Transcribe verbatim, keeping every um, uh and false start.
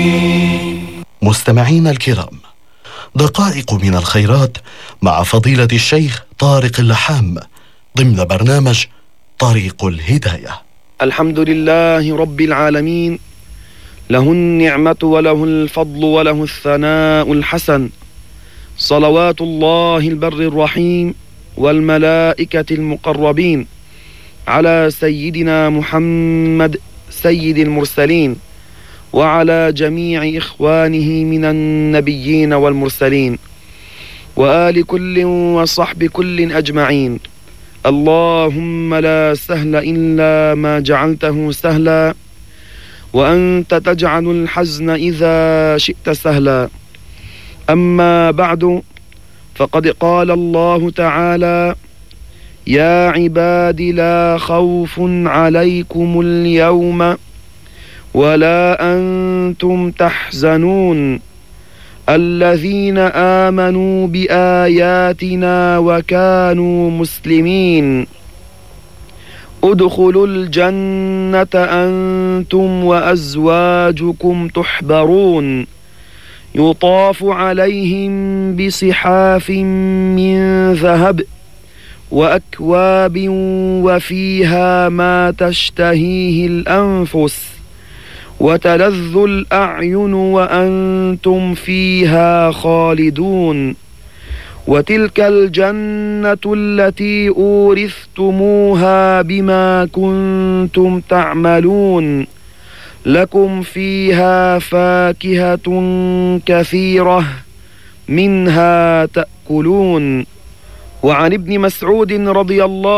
مستمعينا الكرام، دقائق من الخيرات مع فضيلة الشيخ طارق اللحام ضمن برنامج طريق الهداية. الحمد لله رب العالمين، له النعمة وله الفضل وله الثناء الحسن، صلوات الله البر الرحيم والملائكة المقربين على سيدنا محمد سيد المرسلين وعلى جميع إخوانه من النبيين والمرسلين وآل كل وصحب كل أجمعين. اللهم لا سهل إلا ما جعلته سهلا، وأنت تجعل الحزن إذا شئت سهلا. أما بعد، فقد قال الله تعالى: يا عباد لا خوف عليكم اليوم ولا أنتم تحزنون الذين آمنوا بآياتنا وكانوا مسلمين ادخلوا الجنة أنتم وأزواجكم تحبرون يطاف عليهم بصحاف من ذهب وأكواب وفيها ما تشتهيه الأنفس وتلذ الأعين وأنتم فيها خالدون وتلك الجنة التي أورثتموها بما كنتم تعملون لكم فيها فاكهة كثيرة منها تأكلون. وعن ابن مسعود رضي الله